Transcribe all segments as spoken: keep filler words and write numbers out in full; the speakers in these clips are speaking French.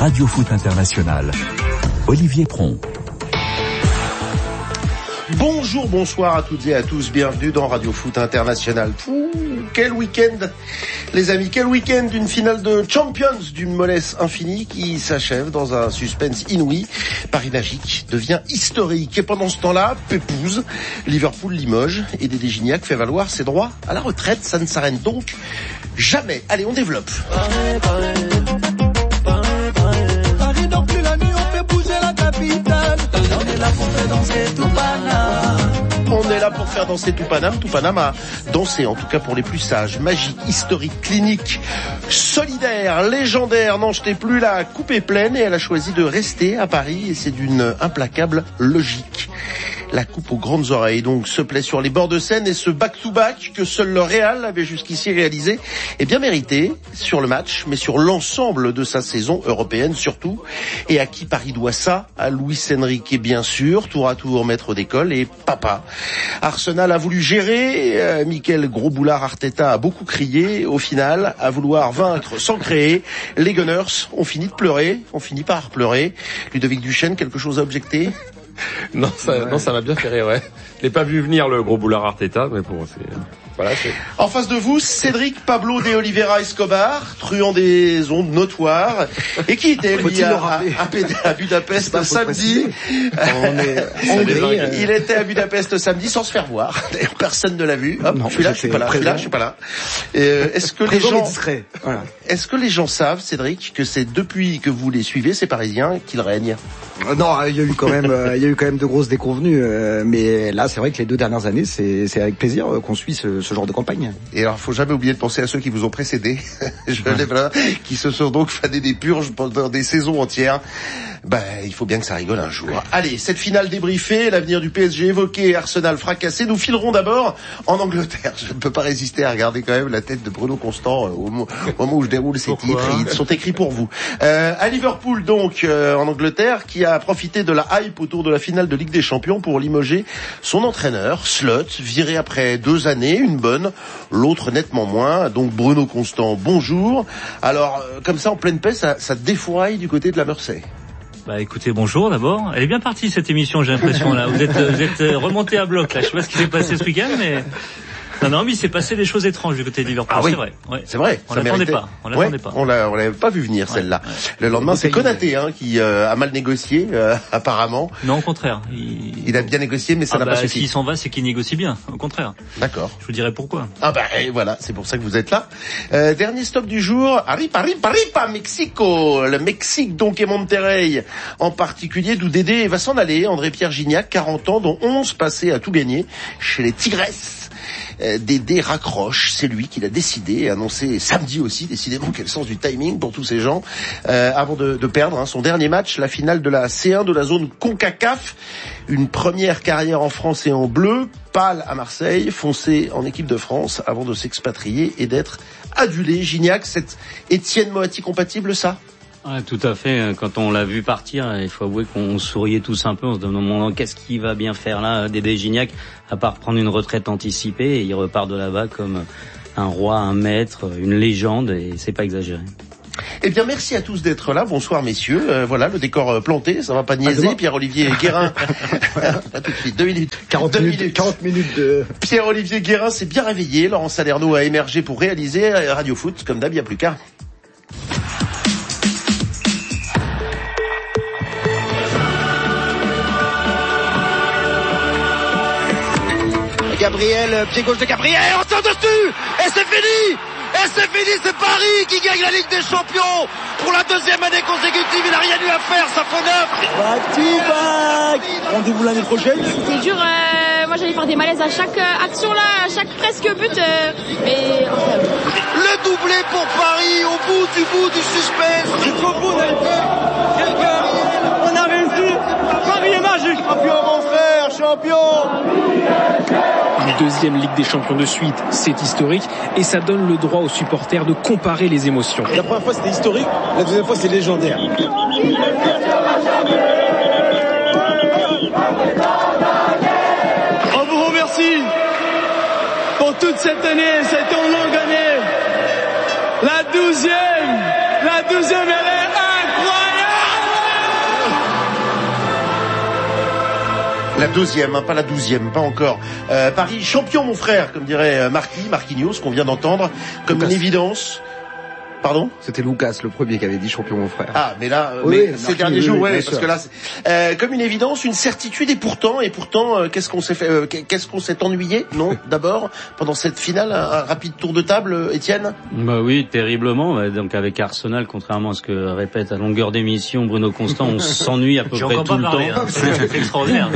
Radio Foot International. Olivier Pron. Bonjour, bonsoir à toutes et à tous, bienvenue dans Radio Foot International. Pouh, quel week-end les amis, quel week-end d'une finale de Champions d'une mollesse infinie qui s'achève dans un suspense inouï. Paris Magique devient historique et pendant ce temps-là, Pépouze, Liverpool-Limoges et Dédé Gignac fait valoir ses droits à la retraite. Ça ne s'arrête donc jamais. Allez, on développe. Paris, Paris, Paris, Paris dort plus la nuit, on fait bouger la capitale. On est là pour faire danser tout Paname. On est là pour faire danser tout Paname. Tout Paname a dansé, en tout cas pour les plus sages. Magique, historique, clinique, solidaire, légendaire. N'en jetez plus, la coupe est pleine et elle a choisi de rester à Paris et c'est d'une implacable logique. La coupe aux grandes oreilles donc se plaît sur les bords de Seine et ce back-to-back que seul le Real avait jusqu'ici réalisé est bien mérité sur le match, mais sur l'ensemble de sa saison européenne surtout. Et à qui Paris doit ça? À Luis Enrique bien sûr, tour à tour maître d'école et papa. Arsenal a voulu gérer, euh, Mikel Gros-Boulard Arteta a beaucoup crié, au final, à vouloir vaincre sans créer, les Gunners ont fini de pleurer, ont fini par pleurer. Ludovic Duchesne, quelque chose à objecter? Non, ça, ouais. non, ça m'a bien fait rire, ouais. Je l'ai pas vu venir, le gros boulard Arteta, mais bon, c'est, voilà, c'est... En face de vous, Cédric Pablo de Oliveira Escobar, truand des ondes notoires, et qui était, lui, à, à, à Budapest samedi. On est, on est, il était à Budapest samedi sans se faire voir. D'ailleurs, personne ne l'a vu. Hop, non, je suis là, je suis pas là, je suis là, je suis pas là. Euh, est-ce que les gens, voilà. Est-ce que les gens savent, Cédric, que c'est depuis que vous les suivez, ces Parisiens, qu'ils règnent? Non, il y a eu quand même, il y a eu quand même de grosses déconvenues, euh, mais là, c'est vrai que les deux dernières années, c'est, c'est avec plaisir qu'on suit ce, ce genre de campagne. Et alors, faut jamais oublier de penser à ceux qui vous ont précédé, je lève là, qui se sont donc fanés des purges pendant des saisons entières. Ben, il faut bien que ça rigole un jour. Allez, cette finale débriefée, l'avenir du P S G évoqué, Arsenal fracassé. Nous filerons d'abord en Angleterre. Je ne peux pas résister à regarder quand même la tête de Bruno Constant au moment où je déroule ces titres. Ils sont écrits pour vous. Euh, à Liverpool donc, euh, en Angleterre, qui a profité de la hype autour de la finale de Ligue des Champions pour limoger son entraîneur, Slot, viré après deux années, une bonne, l'autre nettement moins. Donc Bruno Constant, bonjour. Alors, euh, comme ça, en pleine paix, ça, ça défouraille du côté de la Mersey. Bah écoutez, bonjour d'abord. Elle est bien partie cette émission, j'ai l'impression là. Vous êtes vous êtes remonté à bloc là. Je sais pas ce qui s'est passé ce week-end, mais non non, mais il s'est passé des choses étranges du côté de Liverpool. Ah oui, c'est vrai. Ouais. C'est vrai. On l'attendait pas. On l'attendait ouais, pas. On l'a on l'avait pas vu venir celle-là. Ouais, ouais. Le lendemain, c'est Konaté hein, qui euh, a mal négocié euh, apparemment. Non, au contraire. Il... il a bien négocié, mais ça ah n'a bah, pas suffi. S'il s'en va, c'est qu'il négocie bien. Au contraire. D'accord. Je vous dirai pourquoi. Ah bah et voilà, c'est pour ça que vous êtes là. Euh, dernier stop du jour, Paris, Paris, Paris, pas Mexico. Le Mexique donc et Monterrey en particulier, d'où Dédé va s'en aller. André-Pierre Gignac, quarante ans, dont onze passés à tout gagner chez les Tigresses. Euh, Dédé raccroche, c'est lui qui l'a décidé et annoncé samedi aussi, décidément quel sens du timing pour tous ces gens, euh, avant de, de perdre hein, son dernier match, la finale de la C un de la zone CONCACAF, une première carrière en France et en bleu, pâle à Marseille, foncé en équipe de France avant de s'expatrier et d'être adulé. Gignac, c'est Étienne Moati compatible ça? Ouais, tout à fait. Quand on l'a vu partir, il faut avouer qu'on souriait tous un peu. On se demandant qu'est-ce qu'il va bien faire là, Dédé Gignac, à part prendre une retraite anticipée. Et il repart de là-bas comme un roi, un maître, une légende, et c'est pas exagéré. Eh bien, merci à tous d'être là. Bonsoir, messieurs. Euh, voilà, le décor euh, planté, ça va pas niaiser. Pierre-Olivier Guérin. Pas tout de suite, deux minutes. quarante deux minutes, minutes. quarante minutes de... Pierre-Olivier Guérin s'est bien réveillé. Laurent Salerno a émergé pour réaliser Radio Foot, comme d'hab, il n'y a plus qu'à. Gabriel, pied gauche de Gabriel, on tire dessus, et c'est fini, et c'est fini, c'est Paris qui gagne la Ligue des Champions pour la deuxième année consécutive. Il n'a rien eu à faire, ça fait neuf. Back to back. Rendez-vous l'année prochaine. C'est dur, euh, moi j'allais faire des malaises à chaque euh, action là, à chaque presque but, euh, mais incroyable. Le doublé pour Paris au bout du bout du suspense. Jusqu'au bout, on a été. On a réussi. Paris est magique. Champion, mon frère, champion. Une deuxième Ligue des Champions de suite, c'est historique et ça donne le droit aux supporters de comparer les émotions. La première fois c'était historique, la deuxième fois c'est légendaire. On vous remercie pour toute cette année, cette longue année. La douzième, la douzième elle est incroyable. La deuxième, hein, pas la douzième, pas encore. Euh, Paris champion, mon frère, comme dirait Marquis, Marquinhos, qu'on vient d'entendre, comme Lucas. Une évidence. Pardon ? C'était Lucas, le premier qui avait dit champion, mon frère. Ah, mais là, oui, mais oui, ces Marquis, derniers oui, jours, oui, ouais, parce sûr. que là, euh, comme une évidence, une certitude, et pourtant, et pourtant, euh, qu'est-ce qu'on s'est fait, euh, qu'est-ce qu'on s'est ennuyé, non, d'abord, pendant cette finale, un, un rapide tour de table, Étienne ? Bah oui, terriblement. Donc avec Arsenal, contrairement à ce que répète à longueur d'émission Bruno Constant, on s'ennuie à peu J'ai près tout le parlé, temps. Hein. C'est extraordinaire.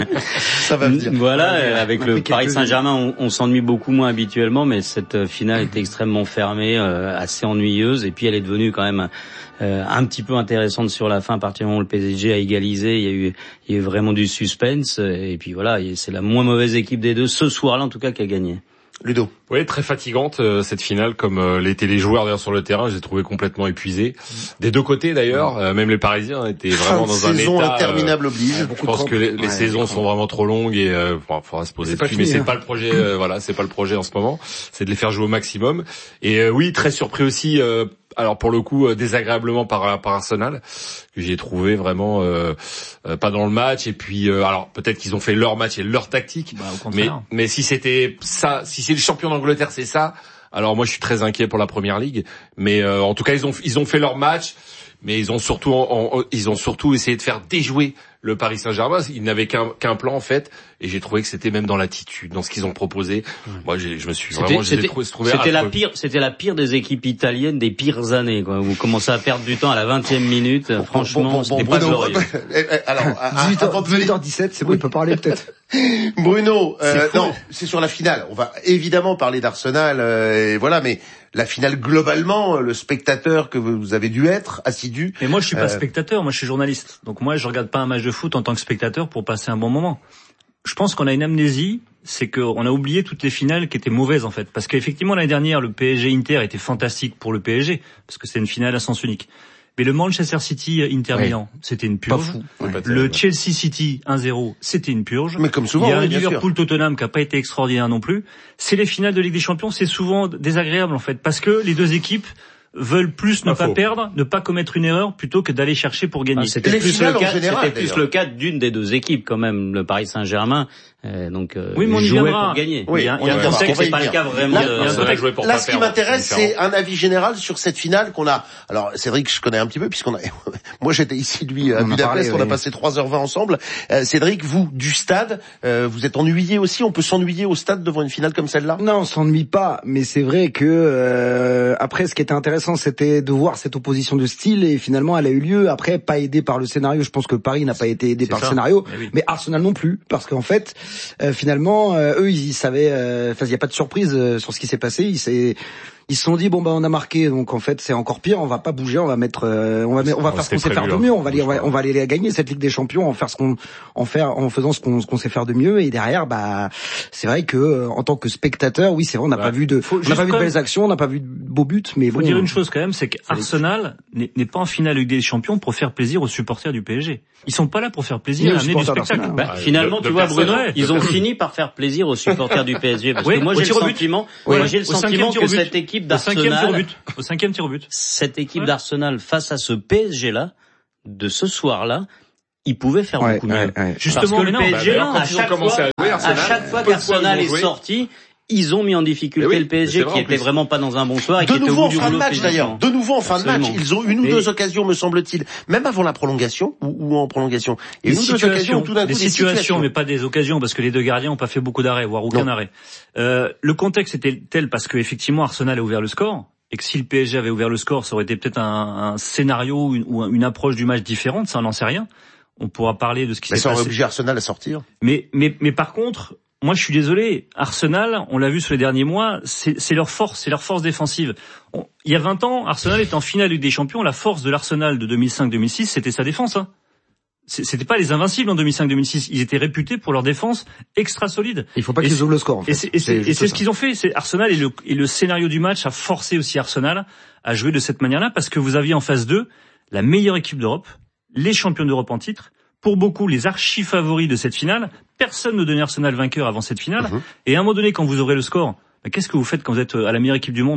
Ça va venir. Voilà, avec le Paris Saint-Germain, on, on s'ennuie beaucoup moins habituellement, mais cette finale était extrêmement fermée, euh, assez ennuyeuse, et puis elle est devenue quand même euh, un petit peu intéressante sur la fin. À partir du moment où le P S G a égalisé, il y a eu, il y a eu vraiment du suspense, et puis voilà, c'est la moins mauvaise équipe des deux ce soir-là en tout cas qui a gagné. Ludo. Oui, très fatigante euh, cette finale, comme euh, l'étaient les joueurs d'ailleurs sur le terrain. J'ai trouvé complètement épuisés des deux côtés d'ailleurs. Euh, même les Parisiens étaient vraiment dans un état. Saison interminable euh, oblige. Je pense que les, les ouais, saisons sont vraiment trop longues et euh, bon, faudra se poser dessus. Mais c'est pas le projet. Euh, voilà, c'est pas le projet en ce moment. C'est de les faire jouer au maximum. Et euh, oui, très surpris aussi. Euh, alors pour le coup, euh, désagréablement par, par Arsenal, que j'ai trouvé vraiment euh, euh, pas dans le match. Et puis, euh, alors peut-être qu'ils ont fait leur match et leur tactique. Bah, au mais contraire. mais si c'était ça, si c'est le champion d'Angleterre, c'est ça. Alors moi, je suis très inquiet pour la Première Ligue. Mais euh, en tout cas, ils ont ils ont fait leur match. Mais ils ont surtout en, en, ils ont surtout essayé de faire déjouer le Paris Saint-Germain. Ils n'avaient qu'un qu'un plan en fait, et j'ai trouvé que c'était même dans l'attitude, dans ce qu'ils ont proposé. Mmh. Moi, j'ai, je me suis vraiment, j'ai trouvé, trouvé c'était la pire, c'était la pire des équipes italiennes des pires années, quoi. Vous commencez à perdre du temps à la vingtième minute. Bon, franchement, bon, bon, c'était bon, pas Bruno, glorieux. Alors, dix-huit heures dix-sept, c'est bon, il peut parler peut-être. Bruno, euh, non, c'est sur la finale. On va évidemment parler d'Arsenal, euh, et voilà, mais la finale globalement, le spectateur que vous avez dû être, assidu. Mais moi, je suis pas euh... spectateur, moi je suis journaliste. Donc moi, je regarde pas un match de foot en tant que spectateur pour passer un bon moment. Je pense qu'on a une amnésie, c'est qu'on a oublié toutes les finales qui étaient mauvaises en fait. Parce qu'effectivement, l'année dernière, le P S G Inter était fantastique pour le P S G, parce que c'était une finale à sens unique. Mais le Manchester City Inter Milan, ouais. c'était une purge. Ouais. Le Chelsea City un zéro, c'était une purge. Mais comme souvent, il y a un oui, Liverpool Tottenham qui a pas été extraordinaire non plus. C'est les finales de Ligue des Champions, c'est souvent désagréable en fait, parce que les deux équipes veulent plus ne pas, pas perdre, ne pas commettre une erreur, plutôt que d'aller chercher pour gagner. Ah, c'était les plus le cas, général, c'était plus le cas d'une des deux équipes quand même, le Paris Saint-Germain. Euh, donc euh, oui, mais on y jouait viendra. pour gagner. Oui, il y a, on il y a y un viendra. contexte, c'est pas le cas vraiment. Là, de, là, là ce qui m'intéresse, c'est un avis général sur cette finale qu'on a. Alors, Cédric, je connais un petit peu puisqu'on a. Moi, j'étais ici, lui, à Budapest. On a passé trois heures vingt ensemble. Euh, Cédric, vous, du stade, euh, vous êtes ennuyé aussi. On peut s'ennuyer au stade devant une finale comme celle-là? Non, on s'ennuie pas. Mais c'est vrai que euh, après, ce qui était intéressant, c'était de voir cette opposition de style, et finalement, elle a eu lieu. Après, pas aidée par le scénario. Je pense que Paris n'a pas été aidé c'est par ça. le scénario, mais, oui. mais Arsenal non plus, parce qu'en fait, euh, finalement. Euh, eux, ils savaient. Enfin, euh, il n'y a pas de surprise euh, sur ce qui s'est passé. Ils s'est, ils se sont dit bon bah on a marqué, donc en fait c'est encore pire. On va pas bouger, on va mettre, euh, on va, on va faire ce qu'on sait faire de mieux. On va aller, on va, on va aller gagner cette Ligue des Champions, en faire ce qu'on, en faire, en faisant ce qu'on, ce qu'on sait faire de mieux. Et derrière, bah, c'est vrai que euh, en tant que spectateur, oui, c'est vrai, on n'a ouais. pas vu de, Faut on n'a pas vu de belles actions, on n'a pas vu de beaux buts, mais faut bon. dire une chose quand même, c'est qu'Arsenal n'est, n'est pas en finale Ligue des Champions pour faire plaisir aux supporters du P S G. Ils sont pas là pour faire plaisir, amener du spectacle. Bah, finalement, de, tu vois, Bruno, ils ont fini par faire plaisir aux supporters du P S G, parce oui, que moi j'ai le sentiment, oui. moi j'ai le sentiment que cette équipe d'Arsenal, au cinquième tir au but, cette équipe ouais. d'Arsenal face à ce P S G là, de ce soir là, ils pouvaient faire ouais, beaucoup mieux. Ouais, ouais. Justement, parce que le P S G, bah, à chaque fois, à, jouer, Arsenal, à chaque fois qu'Arsenal est sorti, ils ont mis en difficulté oui, le P S G qui était vraiment pas dans un bon soir et de qui était au bout du rouleau. De nouveau en fin de match d'ailleurs. De nouveau en fin de match, ils ont une ou deux occasions, me semble-t-il, même avant la prolongation ou, ou en prolongation. Et une ou deux occasions, tout d'un coup, des, des situations, situations, mais pas des occasions, parce que les deux gardiens n'ont pas fait beaucoup d'arrêts, voire aucun non. arrêt. Euh, le contexte était tel parce que effectivement Arsenal a ouvert le score. Et que si le P S G avait ouvert le score, ça aurait été peut-être un, un scénario une, ou une approche du match différente, ça on n'en sait rien. On pourra parler de ce qui mais s'est passé. Mais ça aurait obligé Arsenal à sortir. Mais, mais, mais par contre, moi je suis désolé, Arsenal, on l'a vu sur les derniers mois, c'est, c'est leur force, c'est leur force défensive. On, il y a vingt ans, Arsenal était en finale Ligue des Champions, la force de l'Arsenal de deux mille cinq deux mille six, c'était sa défense, hein. C'était pas les invincibles en deux mille cinq deux mille six. Ils étaient réputés pour leur défense extra solide. Il faut pas qu'ils ouvrent le score, en fait. Et c'est, et c'est, et c'est ce qu'ils ont fait. C'est Arsenal et le, et le scénario du match a forcé aussi Arsenal à jouer de cette manière-là, parce que vous aviez en face d'eux la meilleure équipe d'Europe, les champions d'Europe en titre. Pour beaucoup, les archi-favoris de cette finale. Personne ne donnait Arsenal vainqueur avant cette finale. Mmh. Et à un moment donné, quand vous ouvrez le score, bah, qu'est-ce que vous faites quand vous êtes à la meilleure équipe du monde?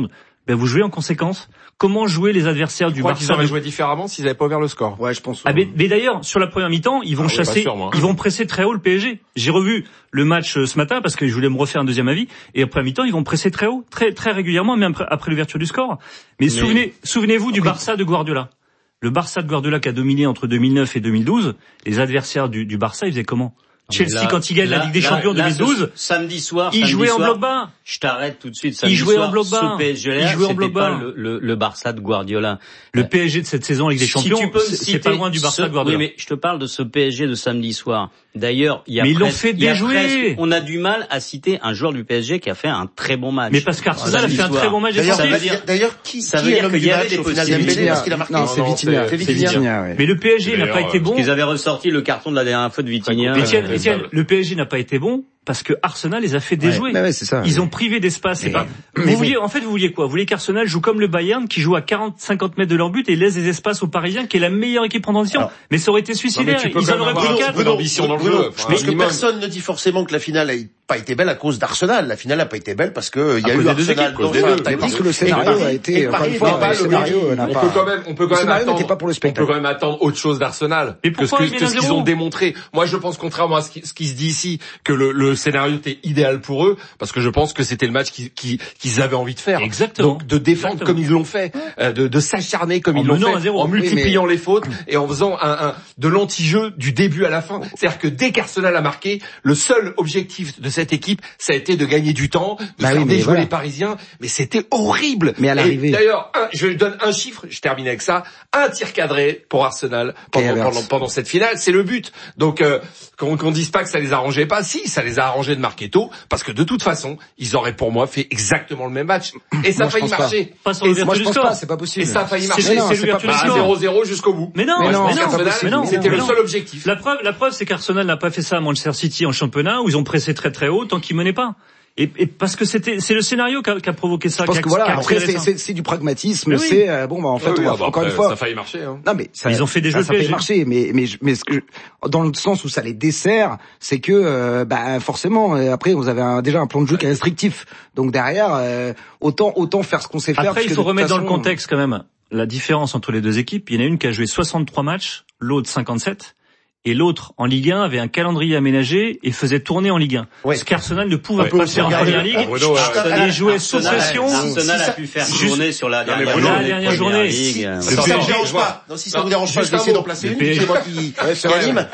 ben vous jouez en conséquence. Comment jouer les adversaires du Barça? Je crois qu'ils auraient joué différemment s'ils n'avaient pas ouvert le score. Ouais, je pense. Ah, mais, mais d'ailleurs, sur la première mi-temps, ils vont ah, chasser, sûr, ils vont presser très haut le P S G. J'ai revu le match ce matin parce que je voulais me refaire un deuxième avis. Et après la mi-temps, ils vont presser très haut, très très régulièrement, même après, après l'ouverture du score. Mais, mais... souvenez, souvenez-vous du Barça de Guardiola. Le Barça de Guardiola qui a dominé entre deux mille neuf et deux mille douze. Les adversaires du, du Barça, ils faisaient comment? Chelsea, là, quand il gagne là, la Ligue des là, Champions en deux mille douze, ce, samedi soir, il jouait en bloc bas. Je t'arrête tout de suite. Samedi il jouait soir, en bloc bas. Ce P S G-là, il jouait en bloc bas. Le, le, le Barça de Guardiola. Le P S G de cette saison en Ligue des Champions, si c'est pas loin du Barça ce, de Guardiola. Oui, mais je te parle de ce P S G de samedi soir. D'ailleurs, il y a mais presque, ils l'ont fait déjouer. On a du mal à citer un joueur du P S G qui a fait un très bon match. Mais parce qu'Arsenal a fait un très bon match. D'ailleurs, d'ailleurs, qui, ça qui veut est dire l'homme du match au final Dembélé parce qu'il a marqué? Non, c'est Vitinha. C'est Vitinha. Mais le P S G n'a pas été bon. Ils avaient ressorti le carton de la dernière fois de Vitinha. Etienne, Etienne, le P S G n'a pas été bon parce que Arsenal les a fait déjouer. Ouais, ouais, c'est ça. Ils ont privé d'espace. C'est pas. Vous vouliez, en fait, vous vouliez quoi? Vous vouliez qu'Arsenal joue comme le Bayern, qui joue à quarante, cinquante mètres de leur but et laisse des espaces aux Parisiens, qui est la meilleure équipe en transition. Mais ça aurait été suicidaire. Ils en auraient pris quatre. D'ambition dans le jeu. Parce que personne ne dit forcément que la finale a pas été belle à cause d'Arsenal. La finale n'a pas été belle parce que il y a eu Arsenal dans sa tactique. Parce que le scénario a été, encore une fois, le scénario n'a pas. On peut quand même, on peut quand même attendre. N'était pas pour le spectacle. On peut quand même attendre autre chose d'Arsenal. Mais pourquoi que ce qu'ils ont démontré. Moi, je pense contrairement à ce qui, ce qui se dit ici, que le, le scénario était idéal pour eux, parce que je pense que c'était le match qu'ils, qu'ils, qu'ils avaient envie de faire. Exactement. Donc, de défendre Exactement. comme ils l'ont fait, euh, de, de s'acharner comme en ils l'ont fait, en multipliant oui, mais... les fautes et en faisant un, un de l'anti-jeu du début à la fin. C'est-à-dire que dès qu'Arsenal a marqué, le seul objectif de cette équipe, ça a été de gagner du temps, de bah faire oui, déjouer voilà. les Parisiens, mais c'était horrible. Mais à l'arrivée. Et d'ailleurs, un, je donne un chiffre, je termine avec ça, un tir cadré pour Arsenal pendant, pendant, pendant cette finale, c'est le but. Donc euh, qu'on, qu'on dise pas que ça les arrangeait pas, si, ça les a arrangés de marquer tôt, parce que de toute façon, ils auraient pour moi fait exactement le même match. Et ça a failli marcher. Pas. Pas sur l'ouverture moi, je du pense score. Pas, c'est pas possible. Et ça a failli marcher. C'est, c'est, c'est l'ouverture du score. zéro zéro jusqu'au bout. Mais non, mais non, mais non, Arsenal, mais non, c'était mais le non. seul objectif. La preuve, la preuve, c'est qu'Arsenal n'a pas fait ça à Manchester City en championnat, où ils ont pressé très très haut tant qu'ils menaient pas. Et, et parce que c'était, c'est le scénario qui a, qui a provoqué ça. Je pense qui a, que voilà, qui a après c'est, c'est, c'est du pragmatisme, oui. c'est euh, bon bah en fait oui, on va, bah, encore après, une fois. Ça a failli marcher. Hein. Non mais ça, ils ont fait des jeux ça, ça a failli marcher, mais mais mais ce que, dans le sens où ça les dessert, c'est que euh, bah forcément après vous avez un, déjà un plan de jeu qui est restrictif, donc derrière euh, autant autant faire ce qu'on sait faire. Après il faut remettre façon, dans le contexte quand même la différence entre les deux équipes. Il y en a une qui a joué soixante-trois matchs, l'autre cinquante-sept. Et l'autre, en Ligue un, avait un calendrier aménagé et faisait tourner en Ligue un. Ouais. Ce qu'Arsenal ne pouvait ouais. pas faire en Première Ligue. Bruno, il jouait sous pression. Arsenal a pu faire tourner sur la dernière, la dernière journée. Si ça vous dérange pas, non, si ça vous dérange pas, je vais essayer d'en placer une. C'est moi qui anime.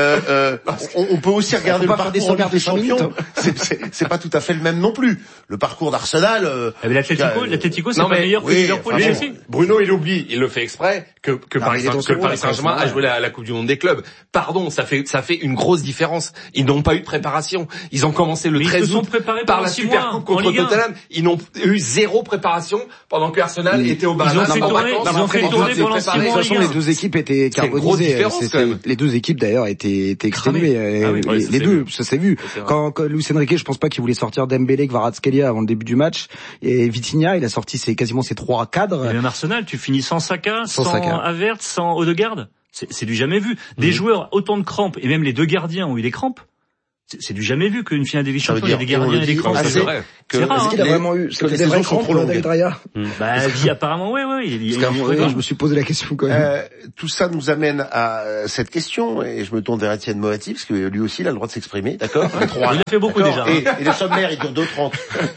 On peut aussi regarder le parcours des champions. C'est pas tout à fait le même non plus. Le parcours d'Arsenal. L'Atlético, l'Atlético, c'est pas meilleur que Liverpool. Bruno, il oublie, il le fait exprès, que que Paris Saint-Germain a joué la Coupe du Monde des clubs. Pardon, ça fait ça fait une grosse différence. Ils n'ont pas eu de préparation. Ils ont commencé le mais treize août par la Super Coupe contre Tottenham. Ils n'ont eu zéro préparation pendant que Arsenal était au Bahamas. Ils ont fait tourner, ils ont fait tourner pendant six mois. De toute façon, les deux équipes étaient carbonisées. Les deux équipes d'ailleurs étaient étaient exténuées. Les deux, ça s'est vu. Quand Luis Enrique, je pense pas qu'il voulait sortir Dembélé, Kvaratskhelia avant le début du match. Et Vitinha, il a sorti ses quasiment ses trois cadres. Et même Arsenal, tu finis sans Saka, sans Havertz, sans Odegaard. C'est, c'est du jamais vu. Des mmh. joueurs autant de crampes, et même les deux gardiens ont eu des crampes. C'est, c'est du jamais vu qu'une finale des champions, il y a des gardiens et des crampes. C'est vrai. C'est rare. Est-ce qu'il a vraiment eu, que les saisons sont trop longues. Bah, apparemment, ouais, ouais. Il, il, je me suis posé la question quand même. Euh, tout ça nous amène à cette question, et je me tourne vers Étienne Moati, parce que lui aussi, il a le droit de s'exprimer, d'accord? Il a fait beaucoup déjà. Et, et les sommaires, ils durent deux trente.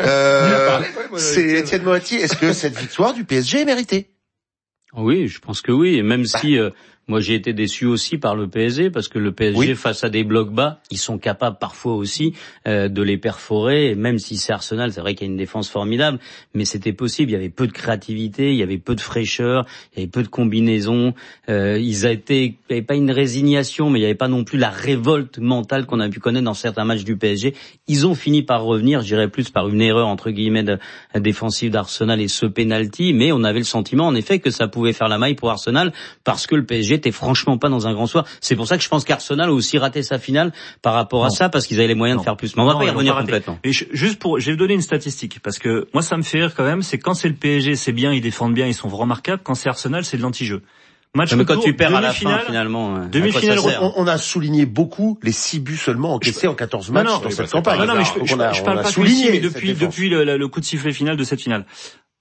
Euh, c'est Étienne Moati, est-ce que cette victoire du P S G est méritée? Oui, je pense que oui, et même bah. si euh, moi j'ai été déçu aussi par le P S G, parce que le P S G oui. face à des blocs bas, ils sont capables parfois aussi euh, de les perforer, et même si c'est Arsenal, c'est vrai qu'il y a une défense formidable, mais c'était possible, il y avait peu de créativité, il y avait peu de fraîcheur, il y avait peu de combinaisons, euh, ils a été, il n'y avait pas une résignation, mais il n'y avait pas non plus la révolte mentale qu'on a pu connaître dans certains matchs du P S G. Ils ont fini par revenir, je dirais plus par une erreur entre guillemets de, de défensive d'Arsenal et ce penalty, mais on avait le sentiment en effet que ça pouvait faire la maille pour Arsenal, parce que le P S G était franchement pas dans un grand soir. C'est pour ça que je pense qu'Arsenal a aussi raté sa finale par rapport non. à ça, parce qu'ils avaient les moyens non. de faire plus. Mais on va non, pas y revenir complètement. Et je, juste pour, je vais vous donner une statistique, parce que moi ça me fait rire quand même, c'est quand c'est le P S G, c'est bien, ils défendent bien, ils sont remarquables. Quand c'est Arsenal, c'est de l'anti-jeu. Match mais quand tour, tu perds à la fin, finalement, demi-finale, on, on a souligné beaucoup les six buts seulement encaissés en quatorze matchs non, dans oui, cette campagne. Non, non, mais je, je, on a, je parle on a pas souligné ici, mais depuis, depuis le, le coup de sifflet final de cette finale.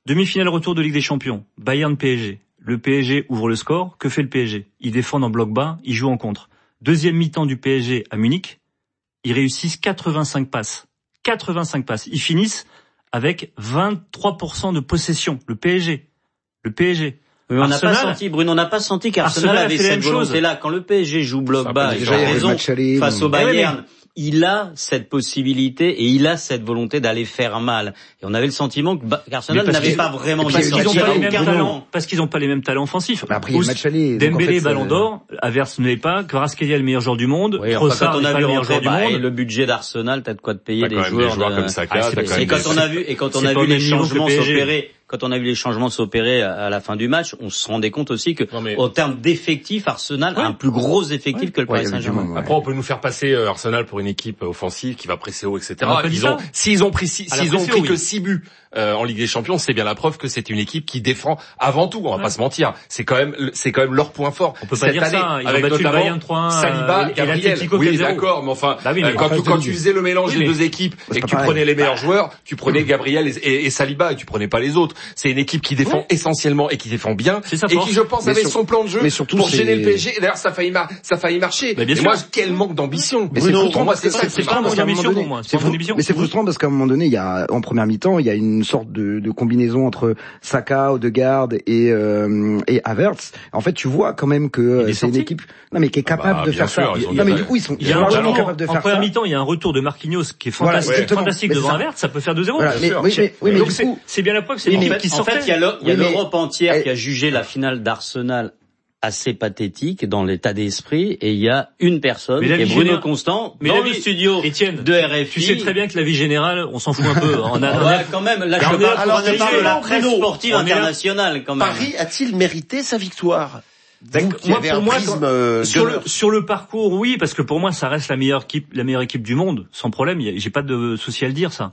Demi-finale retour de Ligue des Champions. Bayern P S G. Le P S G ouvre le score. Que fait le P S G? Ils défendent en bloc bas. Ils jouent en contre. Deuxième mi-temps du P S G à Munich. Ils réussissent quatre-vingt-cinq passes. quatre-vingt-cinq passes. Ils finissent avec vingt-trois pour cent de possession. Le P S G. Le P S G. Oui, on n'a pas senti, Bruno, on n'a pas senti qu'Arsenal avait cette volonté-là. Quand le P S G joue bloc bas, il a raison, face au Bayern, il a cette possibilité et il a cette volonté d'aller faire mal. Et on avait le sentiment que qu'Arsenal n'avait pas vraiment parce qu'ils n'ont pas les mêmes talents, parce qu'ils n'ont pas les mêmes talents offensifs. Après, il y a le match aller. Dembélé, Ballon d'Or, Havertz ne l'est pas, Kvaratskhelia le meilleur joueur du monde, oui, Trossard n'est pas le meilleur joueur du monde. Le budget d'Arsenal, t'as de quoi te payer des joueurs comme Saka. Et quand on a vu, et quand on a vu les changements s'opérer, quand on a vu les changements s'opérer à la fin du match, on se rendait compte aussi que, en termes d'effectifs, Arsenal a un plus gros effectif que le Paris Saint-Germain. Après, on peut nous faire passer Arsenal pour une équipe offensive qui va presser haut, et cetera. Ils ont, s'ils ont pris, s'ils ont pris que six buts euh, en Ligue des Champions, c'est bien la preuve que c'est une équipe qui défend avant tout. On va ouais. pas se mentir. C'est quand même, c'est quand même leur point fort. On peut pas Cette dire année, ça. Ils avec ont battu notamment Bayern trois un, Saliba, et Gabriel. Oui, d'accord, mais enfin, bah oui, mais quand, tu, quand tu faisais le mélange oui, des deux équipes et que tu pareil. prenais les meilleurs joueurs, tu prenais Gabriel et, et, et Saliba et tu prenais pas les autres. C'est une équipe qui défend ouais. essentiellement et qui défend bien et qui, je pense, avait son plan de jeu pour gêner le P S G. Et d'ailleurs, ça a failli, ça a failli marcher. Mais moi, quel manque d'ambition. Mais c'est frustrant. Moi, c'est ça. C'est pas mon ambition pour moi. Mais c'est frustrant parce qu'à un moment donné, il y a en première mi-temps, il y a une sorte de combinaison entre Saka, Odegaard et euh, et Havertz. En fait, tu vois quand même que c'est une équipe non mais qui est capable bah, de faire sûr, ça. Non mais du coup, ils sont il y a vraiment capables de faire ça. En première mi-temps, il y a un retour de Marquinhos qui est fantastique, fantastique devant Havertz, ça peut faire deux zéro. Oui, mais donc c'est bien la preuve que c'est une équipe qui sortait. En fait, il y a l'Europe entière qui a jugé la finale d'Arsenal assez pathétique dans l'état d'esprit et il y a une personne qui est Bruno Constant mais dans le studio Etienne, de R F I. Tu sais très bien que la vie générale, on s'en fout un peu. On a, on a quand même, là je parle de la presse sportive internationale quand même. Paris a-t-il mérité sa victoire? Moi, pour moi, euh, sur le sur le parcours, oui, parce que pour moi, ça reste la meilleure équipe, la meilleure équipe du monde, sans problème. J'ai pas de souci à le dire, ça.